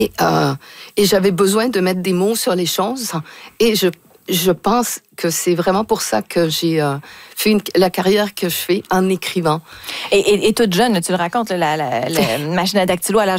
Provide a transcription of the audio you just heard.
Et j'avais besoin de mettre des mots sur les choses. Et je pense que c'est vraiment pour ça que j'ai fait la carrière que je fais en écrivant. Et toute jeune, tu le racontes, la machine à dactylo à l'âge